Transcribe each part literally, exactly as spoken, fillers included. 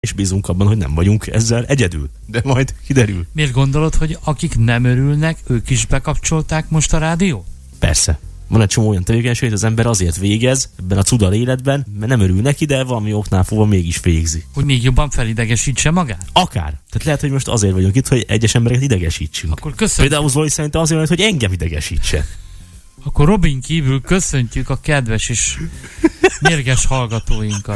és bízunk abban, hogy nem vagyunk ezzel egyedül. De majd kiderül. Miért gondolod, hogy akik nem örülnek, ők is bekapcsolták most a rádiót? Persze. Van egy csomó olyan tevékenység, hogy az ember azért végez ebben a cudar életben, mert nem örül neki, de valami oknál fogva mégis végzi. Hogy még jobban felidegesítse magát? Akár. Tehát lehet, hogy most azért vagyunk itt, hogy egyes embereket idegesítsünk. Akkor köszönjük. Például Zoli szerintem azért, hogy engem idegesítse. Akkor Robin kívül köszöntjük a kedves és mérges hallgatóinkat.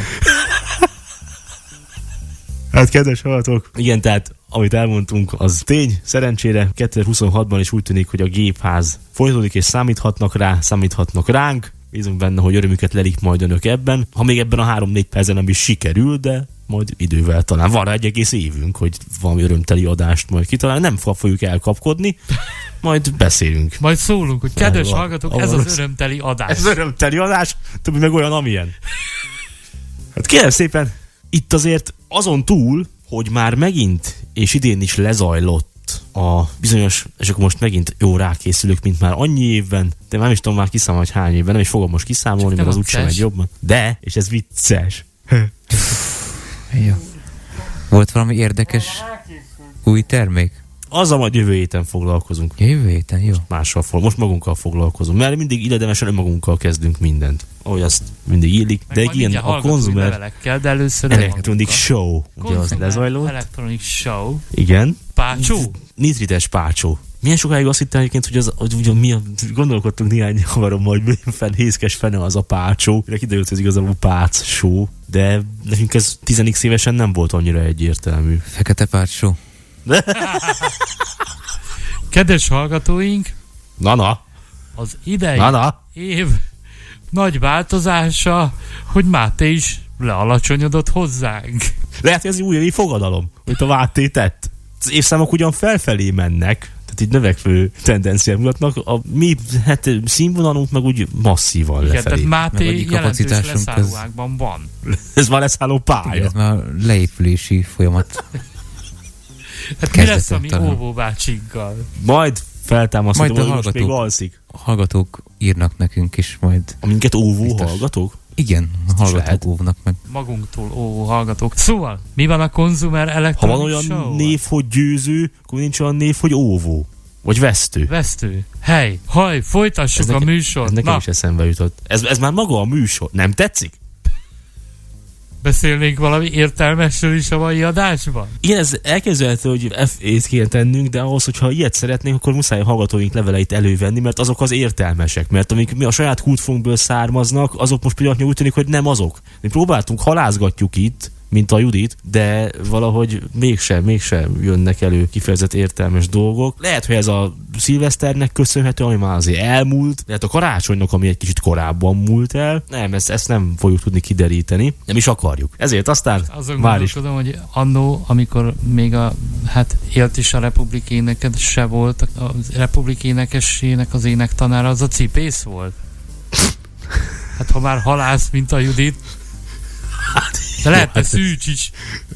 Hát kedves hallgatók, igen, tehát amit elmondtunk, az tény. Szerencsére kétezer-huszonhatban is úgy tűnik, hogy a gépház folytatódik és számíthatnak rá, számíthatnak ránk. Bízunk benne, hogy örömüket lelik majd önök ebben. Ha még ebben a három-négy percen nem is sikerül, de majd idővel talán van rá egy egész évünk, hogy valami örömteli adást majd kitalálni. Nem fogjuk elkapkodni, majd beszélünk. Majd szólunk, hogy kedves van, hallgatók, ez az örömteli adás. Ez az örömteli adás, többi meg olyan, amilyen. Hát kérem szépen, itt azért azon túl, hogy már megint, és idén is lezajlott a bizonyos, és akkor most megint jó rákészülök, mint már annyi évben, de nem is tudom már kiszámolni, hogy hány évben, nem is fogom most kiszámolni, mert az úgysem megy jobban. De, és ez vicces. Ja. Volt valami érdekes új termék? Azzal majd jövő héten foglalkozunk. Ja, jövő héten, jó. Mással fog, most magunkkal foglalkozunk, mert mindig illedemesen önmagunkkal kezdünk mindent. Ahogy azt mindig illik. Meg de egy ilyen a konzumer de először Electronic Show. Ugye az lezajlott. Electronic Show. Igen. Pácsó? Nitrites pácsó. Milyen sokáig azt hittem egyébként, hogy, az, hogy ugyan mi a, gondolkodtunk néhány havarommal, hogy milyen hészkes fene az a pácsó. Mire kiderült, hogy ez igazából pác show. De nekünk ez tíz évesen nem volt annyira egyértelmű. Fekete pácsó. Kedves hallgatóink, Na-na. az idei Na-na. év nagy változása, hogy Máté is lealacsonyodott hozzánk. Lehet, hogy ez új évi fogadalom, amit a Máté tett. Az évszámok ugyan felfelé mennek, tehát így növekvő tendenciát mutatnak, a mi hát, színvonalunk meg úgy masszívan igen, lefelé. tehát Máté jelentős ez... leszállóákban van. Ez már leszálló pálya. Igen, ez már leépülési folyamat. Hát mi lesz a mi óvó bácsinkkal? Majd feltámasztod, majd a hogy most még alszik. A hallgatók írnak nekünk is majd. Minket óvó biztos. Hallgatók? Igen, a hallgatók óvnak meg. Magunktól óvó hallgatók. Szóval, mi van a Consumer Electronic Ha van olyan Show? név, hogy győző, akkor nincs olyan név, hogy óvó. Vagy vesztő. Vesztő. Hely, haj, folytassuk ez a nekem, műsort. Ez nekem Na, is eszembe jutott. Ez, ez már maga a műsor. Nem tetszik? beszélnénk valami értelmesről is a mai adásban? Igen, ez elképzelhető, hogy ef ét kéne tennünk, de ahhoz, hogyha ilyet szeretnénk, akkor muszáj a hallgatóink leveleit elővenni, mert azok az értelmesek, mert amik mi a saját kultfunkból származnak, azok most pillanatnyilag úgy tűnik, hogy nem azok. Mi próbáltunk, halázgatjuk itt, mint a Judit, de valahogy mégsem, mégsem jönnek elő kifejezett értelmes dolgok. Lehet, hogy ez a szilveszternek köszönhető, ami már azért elmúlt, lehet a karácsonynak, ami egy kicsit korábban múlt el. Nem, ezt, ezt nem fogjuk tudni kideríteni, nem is akarjuk. Ezért aztán azon már is. gondolkodom, hogy annó, amikor még a, hát élt is a Republik éneket se volt, a Republik énekesének az énektanára, az a Cipész volt. Hát ha már halász, mint a Judit, de lehetne Szűcs is.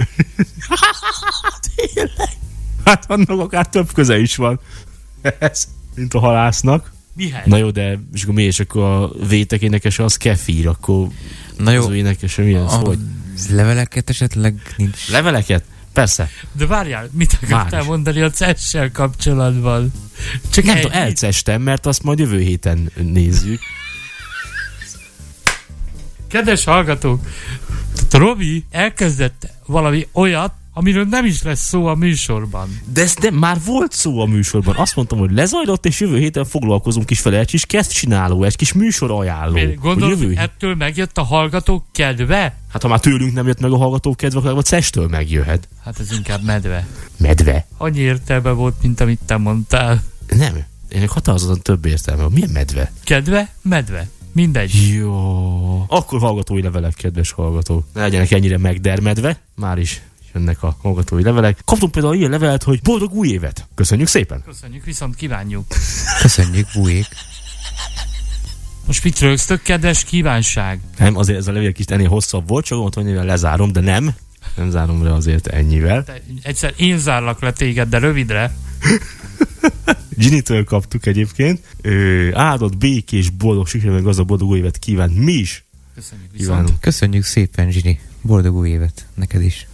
Tényleg. Hát annak akár több köze is van. Ez, mint a halásznak. Mihály? Na jó, de és akkor mi, és akkor a vétek énekese az kefír, akkor Na jó, az ő énekese milyen a, szó? leveleket esetleg nincs. Leveleket? Persze. De várjál, mit akartál mondani a cessel kapcsolatban? Csak Nem egy... tudom, elcestem, mert azt majd jövő héten nézzük. Kedves hallgatók, Robi elkezdett valami olyat, amiről nem is lesz szó a műsorban. De ez de már volt szó a műsorban. Azt mondtam, hogy lezajlott, és jövő héten foglalkozunk is vele. Egy kis kezdcsináló, egy kis műsor ajánló. Miért? Gondolod, jövő... hogy ettől megjött a hallgatók kedve? Hát ha már tőlünk nem jött meg a hallgatók kedve, akkor a cestől megjöhet. Hát ez inkább medve. Medve? Annyi értelme volt, mint amit te mondtál. Nem. Ennek határozottan több értelme. Milyen medve? Kedve? Medve. Mindegy. Jó. Akkor hallgatói levelek, kedves hallgatók. Ne legyenek ennyire megdermedve. Már is jönnek a hallgatói levelek. Kaptunk például ilyen levelet, hogy boldog új évet. Köszönjük szépen. Köszönjük, viszont kívánjuk. Köszönjük, bujék. Most mit rögztök, kedves kívánság? Nem, azért ez a levél kicsit ennél hosszabb volt, csak mondtam, hogy lezárom, de nem. Nem zárom le azért ennyivel. Te, egyszer én zárlak le téged, de rövidre. Ginny-től kaptuk egyébként. Ö, áldott, békés, boldog, sikerül meg gazdag boldog új évet kíván. Mi is Köszönjük kívánunk. Köszönjük szépen, Zsini. Boldog új évet neked is.